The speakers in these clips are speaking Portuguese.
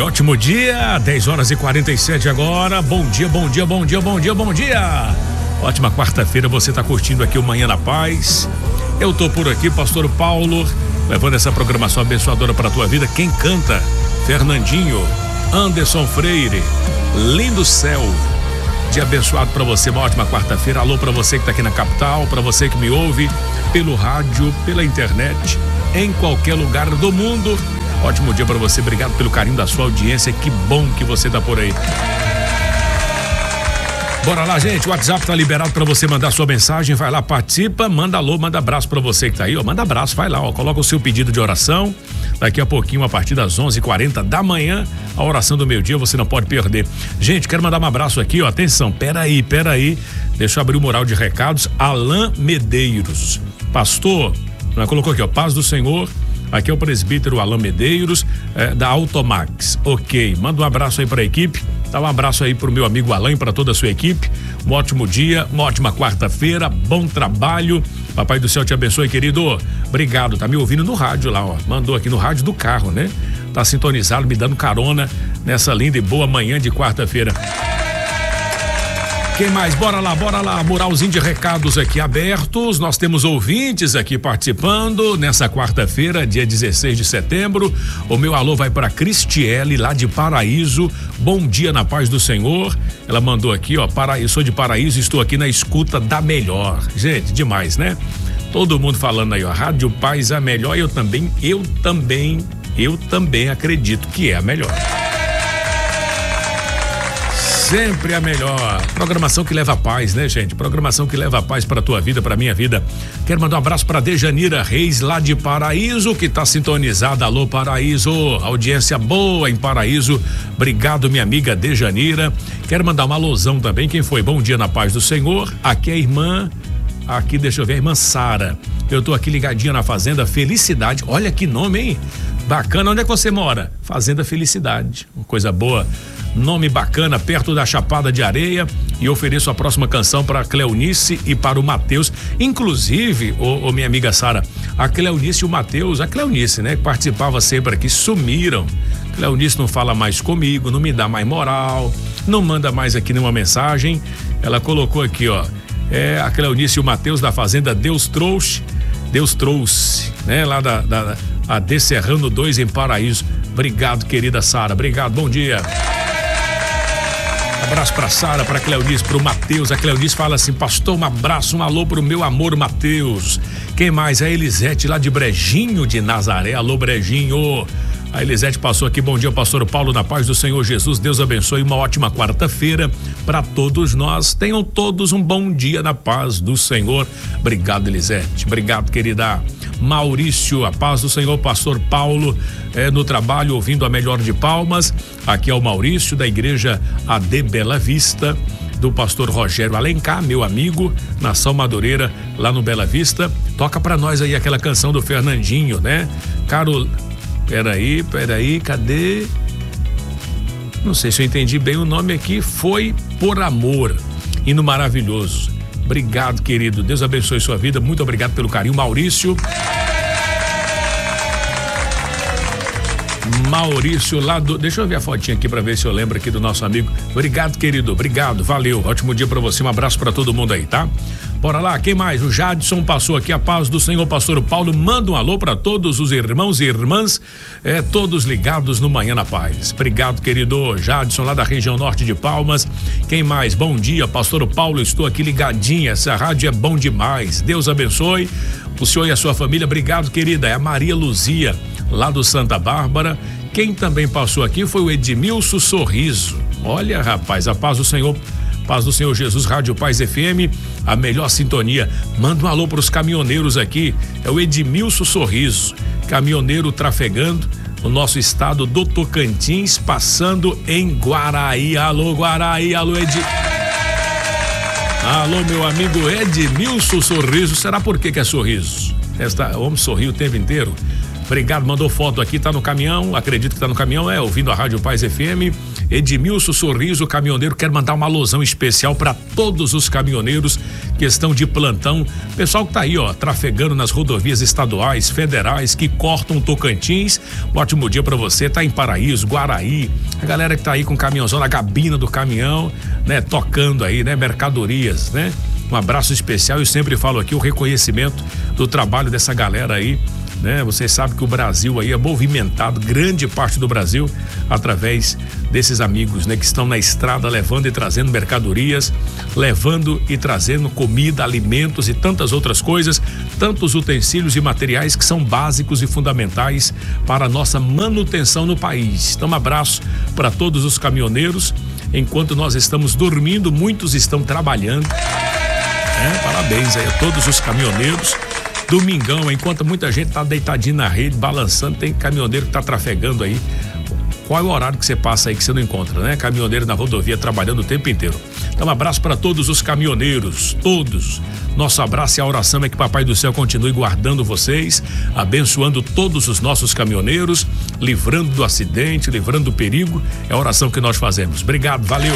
Ótimo dia, 10h47 agora. Bom dia, bom dia, bom dia, bom dia, bom dia. Ótima quarta-feira, você está curtindo aqui o Manhã na Paz. Eu tô por aqui, Pastor Paulo, levando essa programação abençoadora para a tua vida. Quem canta? Fernandinho, Anderson Freire, Lindo Céu. Dia abençoado para você, uma ótima quarta-feira. Alô para você que está aqui na capital, para você que me ouve pelo rádio, pela internet, em qualquer lugar do mundo. Ótimo dia para você, obrigado pelo carinho da sua audiência, que bom que você tá por aí. Bora lá, gente, o WhatsApp tá liberado para você mandar sua mensagem, vai lá, participa, manda alô, manda abraço para você que tá aí, ó, manda abraço, vai lá, ó, coloca o seu pedido de oração, daqui a pouquinho, a partir das 11h40 da manhã, a oração do meio-dia, você não pode perder. Gente, quero mandar um abraço aqui, ó, atenção, peraí, deixa eu abrir o mural de recados, Alain Medeiros, pastor, colocou aqui, ó, paz do Senhor. Aqui é o presbítero Alain Medeiros, da Automax. Ok, manda um abraço aí para a equipe, dá um abraço aí pro meu amigo Alain, para toda a sua equipe. Um ótimo dia, uma ótima quarta-feira, bom trabalho. Papai do céu te abençoe, querido. Obrigado, tá me ouvindo no rádio lá, ó. Mandou aqui no rádio do carro, né? Tá sintonizado, me dando carona nessa linda e boa manhã de quarta-feira. Quem mais? Bora lá, muralzinho de recados aqui abertos, nós temos ouvintes aqui participando nessa quarta-feira, dia 16 de setembro, o meu alô vai para Cristiele, lá de Paraíso, bom dia na paz do Senhor, ela mandou aqui, ó, sou de Paraíso, estou aqui na escuta da melhor, gente, demais, né? Todo mundo falando aí, ó, Rádio Paz é a melhor, eu também acredito que é a melhor. Sempre a melhor. Programação que leva a paz, né, gente? Programação que leva a paz para a tua vida, para minha vida. Quero mandar um abraço para Dejanira Reis, lá de Paraíso, que tá sintonizada. Alô, Paraíso. Audiência boa em Paraíso. Obrigado, minha amiga Dejanira. Quero mandar uma alusão também. Quem foi? Bom dia na paz do Senhor. Aqui é a irmã. Aqui, deixa eu ver, a irmã Sara. Eu tô aqui ligadinha na Fazenda Felicidade. Olha que nome, hein? Bacana. Onde é que você mora? Fazenda Felicidade. Uma coisa boa. Nome bacana, perto da Chapada de Areia, e ofereço a próxima canção para a Cleonice e para o Matheus. Inclusive, minha amiga Sara, a Cleonice e o Matheus, a Cleonice, né, que participava sempre aqui, sumiram. Cleonice não fala mais comigo, não me dá mais moral, não manda mais aqui nenhuma mensagem. Ela colocou aqui, ó, a Cleonice e o Matheus da Fazenda Deus trouxe, né, lá da AD Serrano 2 em Paraíso. Obrigado, querida Sara, obrigado, bom dia. Abraço pra Sara, pra Cleonice, pro Matheus. A Cleonice fala assim: pastor, um abraço, um alô pro meu amor Matheus. Quem mais? A Elisete, lá de Brejinho de Nazaré. Alô, Brejinho. A Elisete passou aqui, bom dia, pastor Paulo, na paz do Senhor Jesus, Deus abençoe, uma ótima quarta-feira para todos nós, tenham todos um bom dia na paz do Senhor. Obrigado, Elisete, obrigado, querida. Maurício, a paz do Senhor, pastor Paulo, no trabalho, ouvindo a melhor de Palmas. Aqui é o Maurício, da igreja AD Bela Vista, do pastor Rogério Alencar, meu amigo, Nação Madureira, lá no Bela Vista. Toca pra nós aí aquela canção do Fernandinho, né? Peraí, cadê? Não sei se eu entendi bem o nome aqui. Foi por amor. Hino maravilhoso. Obrigado, querido. Deus abençoe sua vida. Muito obrigado pelo carinho, Maurício. Maurício lá do... Deixa eu ver a fotinha aqui pra ver se eu lembro aqui do nosso amigo. Obrigado, querido. Obrigado. Valeu. Ótimo dia pra você. Um abraço pra todo mundo aí, tá? Bora lá, quem mais? O Jadson passou aqui, a paz do Senhor, pastor Paulo, manda um alô para todos os irmãos e irmãs, todos ligados no Manhã na Paz. Obrigado, querido Jadson, lá da região norte de Palmas. Quem mais? Bom dia, pastor Paulo, estou aqui ligadinha, essa rádio é bom demais, Deus abençoe o senhor e a sua família. Obrigado, querida. É a Maria Luzia, lá do Santa Bárbara. Quem também passou aqui foi o Edmilson Sorriso. Olha, rapaz, a paz do Senhor, paz do Senhor Jesus, Rádio Paz FM, a melhor sintonia. Manda um alô para os caminhoneiros aqui, é o Edmilson Sorriso, caminhoneiro trafegando no nosso estado do Tocantins, passando em Guaraí. Alô, Guaraí, alô, alô, meu amigo Edmilson Sorriso. Será por que é sorriso? O homem sorriu o tempo inteiro. Obrigado, mandou foto aqui, tá no caminhão, acredito que tá no caminhão, ouvindo a Rádio Paz FM. Edmilson Sorriso, caminhoneiro, quero mandar uma alusão especial para todos os caminhoneiros que estão de plantão. Pessoal que tá aí, trafegando nas rodovias estaduais, federais, que cortam Tocantins. Um ótimo dia para você, tá em Paraíso, Guaraí. A galera que tá aí com o caminhãozão na gabina do caminhão, né? Tocando aí, né? Mercadorias, né? Um abraço especial. Eu sempre falo aqui o reconhecimento do trabalho dessa galera aí, né? Vocês sabem que o Brasil aí é movimentado, grande parte do Brasil, através desses amigos, né? Que estão na estrada levando e trazendo mercadorias, levando e trazendo comida, alimentos e tantas outras coisas, tantos utensílios e materiais que são básicos e fundamentais para a nossa manutenção no país. Então, um abraço para todos os caminhoneiros. Enquanto nós estamos dormindo, muitos estão trabalhando. Parabéns aí a todos os caminhoneiros. Domingão, enquanto muita gente tá deitadinho na rede, balançando, tem caminhoneiro que tá trafegando aí. Qual é o horário que você passa aí que você não encontra, né? Caminhoneiro na rodovia trabalhando o tempo inteiro. Então, um abraço para todos os caminhoneiros, todos. Nosso abraço e a oração é que Papai do Céu continue guardando vocês, abençoando todos os nossos caminhoneiros, livrando do acidente, livrando do perigo. É a oração que nós fazemos. Obrigado, valeu.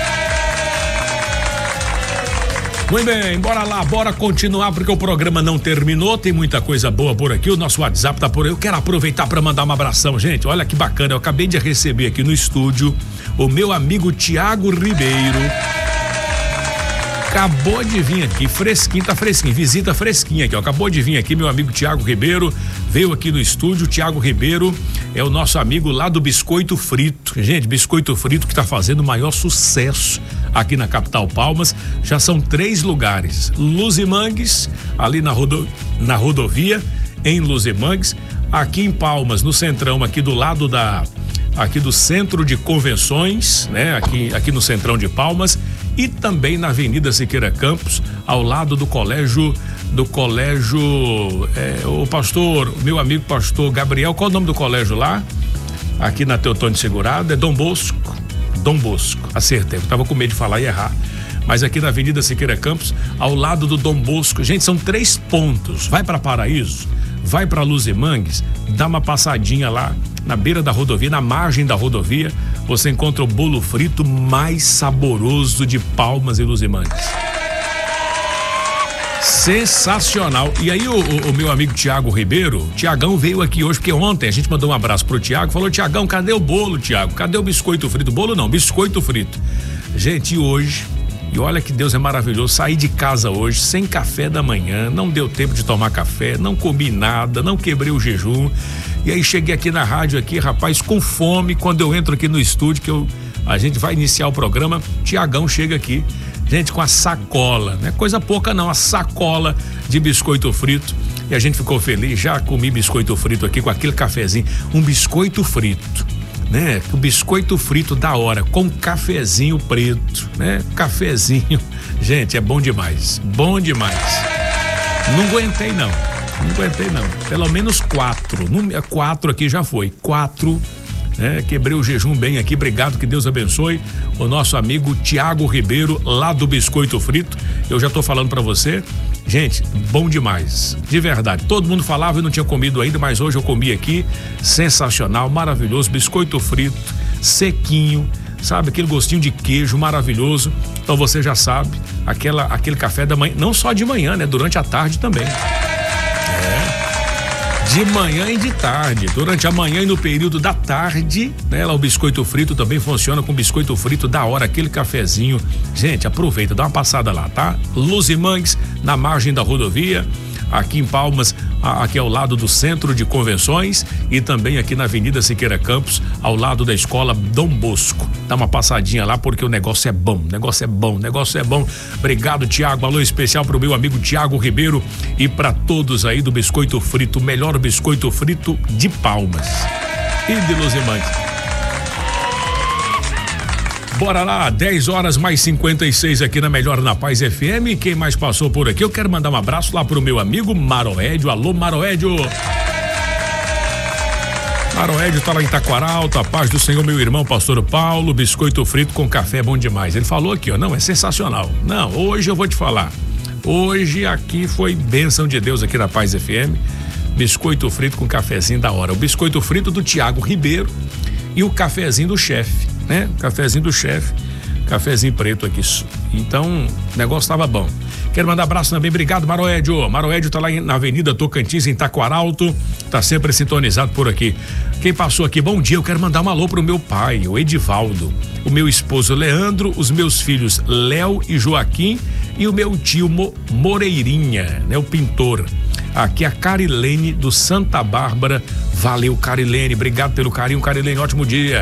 Muito bem, bora lá, bora continuar porque o programa não terminou, tem muita coisa boa por aqui, o nosso WhatsApp tá por aí. Eu quero aproveitar para mandar um abração, gente, olha que bacana, eu acabei de receber aqui no estúdio o meu amigo Tiago Ribeiro. Acabou de vir aqui, fresquinho, tá fresquinho, visita fresquinha aqui, acabou de vir aqui meu amigo Tiago Ribeiro, veio aqui no estúdio. Tiago Ribeiro é o nosso amigo lá do Biscoito Frito, gente, Biscoito Frito que tá fazendo o maior sucesso aqui na capital Palmas. Já são 3 lugares, Luzimangues, ali na rodovia, em Luzimangues, aqui em Palmas, no centrão, aqui do lado aqui do centro de convenções, né? Aqui no centrão de Palmas, e também na Avenida Siqueira Campos, ao lado do colégio, o pastor, meu amigo pastor Gabriel, qual é o nome do colégio lá? Aqui na Teotônio Segurado, é Dom Bosco, acertei, eu tava com medo de falar e errar, mas aqui na Avenida Siqueira Campos, ao lado do Dom Bosco, gente, são 3 pontos, vai para Paraíso, vai para Luzimangues, dá uma passadinha lá na beira da rodovia, na margem da rodovia, você encontra o bolo frito mais saboroso de Palmas e Luzimangues. Sensacional. E aí o meu amigo Tiago Ribeiro, Tiagão veio aqui hoje, porque ontem a gente mandou um abraço pro Tiago, falou: Tiagão, cadê o bolo, Tiago? Cadê o biscoito frito? Bolo não, biscoito frito. Gente, e hoje, e olha que Deus é maravilhoso, saí de casa hoje sem café da manhã, não deu tempo de tomar café, não comi nada, não quebrei o jejum. E aí cheguei aqui na rádio aqui, rapaz, com fome. Quando eu entro aqui no estúdio, a gente vai iniciar o programa, Tiagão chega aqui, gente, com a sacola, não é coisa pouca não, a sacola de biscoito frito. E a gente ficou feliz, já comi biscoito frito aqui com aquele cafezinho, um biscoito frito, né? O biscoito frito da hora, com cafezinho preto, né? Cafezinho, gente, é bom demais, Não aguentei não, pelo menos 4, 4 aqui já foi, 4, né? Quebrei o jejum bem aqui, obrigado, que Deus abençoe o nosso amigo Tiago Ribeiro, lá do Biscoito Frito. Eu já tô falando pra você, gente, bom demais, de verdade, todo mundo falava e não tinha comido ainda, mas hoje eu comi aqui, sensacional, maravilhoso, biscoito frito, sequinho, sabe, aquele gostinho de queijo maravilhoso. Então você já sabe, aquele café da manhã, não só de manhã, né, durante a tarde também. De manhã e de tarde, durante a manhã e no período da tarde, né? Lá o biscoito frito também funciona com biscoito frito da hora, aquele cafezinho. Gente, aproveita, dá uma passada lá, tá? Luzimangues, na margem da rodovia, aqui em Palmas, aqui ao lado do centro de convenções, e também aqui na Avenida Siqueira Campos, ao lado da escola Dom Bosco. Dá uma passadinha lá porque o negócio é bom. Obrigado, Tiago. Alô especial pro meu amigo Tiago Ribeiro e para todos aí do Biscoito Frito, o melhor biscoito frito de Palmas e de Luzimangues. Bora lá, 10h mais 56 aqui na Melhor na Paz FM. Quem mais passou por aqui? Eu quero mandar um abraço lá pro meu amigo Maroédio. Alô, Maroédio. Maroédio tá lá em Taquaral, tá, paz do Senhor, meu irmão pastor Paulo, biscoito frito com café é bom demais. Ele falou aqui, ó, não, é sensacional. Não, hoje eu vou te falar. Hoje aqui foi bênção de Deus aqui na Paz FM. biscoito frito com cafezinho da hora. O biscoito frito do Tiago Ribeiro e o cafezinho do chefe, né? Cafezinho do chefe, cafezinho preto aqui. Então, o negócio tava bom. Quero mandar abraço também, obrigado, Maroédio. Maroédio tá lá na Avenida Tocantins, em Taquaralto, tá sempre sintonizado por aqui. Quem passou aqui, bom dia, eu quero mandar um alô pro meu pai, o Edivaldo, o meu esposo Leandro, os meus filhos Léo e Joaquim e o meu tio Moreirinha, né, o pintor. Aqui a Carilene do Santa Bárbara. Valeu, Carilene, obrigado pelo carinho, Carilene, ótimo dia.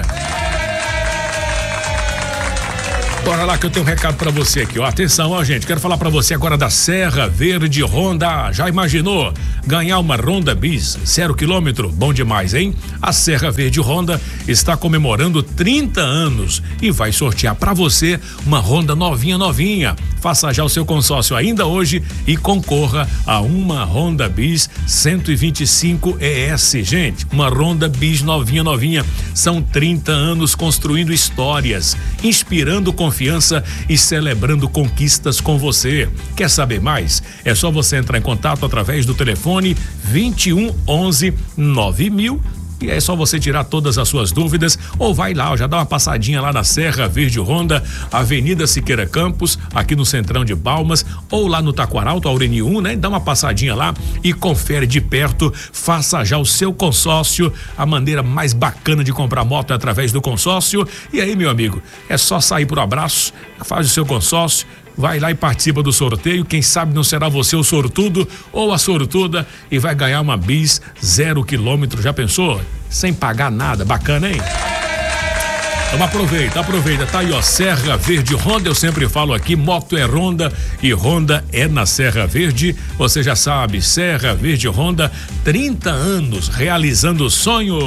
Bora lá que eu tenho um recado pra você aqui, ó. Atenção, ó, gente, quero falar pra você agora da Serra Verde Honda. Já imaginou ganhar uma Honda Bis 0 km? Bom demais, hein? A Serra Verde Honda está comemorando 30 anos e vai sortear pra você uma Honda novinha. Faça já o seu consórcio ainda hoje e concorra a uma Honda Bis 125 ES, gente. Uma Honda Bis novinha. São 30 anos construindo histórias, inspirando confiança e celebrando conquistas com você. Quer saber mais? É só você entrar em contato através do telefone 21 11 9000. E é só você tirar todas as suas dúvidas ou vai lá, já dá uma passadinha lá na Serra Verde Honda, Avenida Siqueira Campos, aqui no Centrão de Balmas, ou lá no Taquaralto, Aureni 1, né? Dá uma passadinha lá e confere de perto, faça já o seu consórcio. A maneira mais bacana de comprar moto é através do consórcio. E aí, meu amigo, é só sair pro abraço, faz o seu consórcio, vai lá e participa do sorteio. Quem sabe não será você o sortudo ou a sortuda e vai ganhar uma Bis 0 km. Já pensou? Sem pagar nada. Bacana, hein? Então aproveita. Tá aí, ó, Serra Verde Honda. Eu sempre falo aqui, moto é Honda e Honda é na Serra Verde. Você já sabe, Serra Verde Honda, 30 anos realizando sonhos.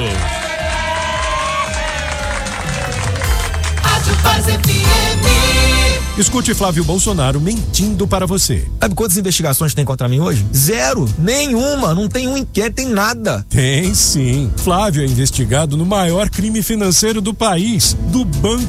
Rádio Paz FM. Escute Flávio Bolsonaro mentindo para você. Sabe quantas investigações tem contra mim hoje? 0, nenhuma, não tem um inquérito, tem nada. Tem sim. Flávio é investigado no maior crime financeiro do país, do Banco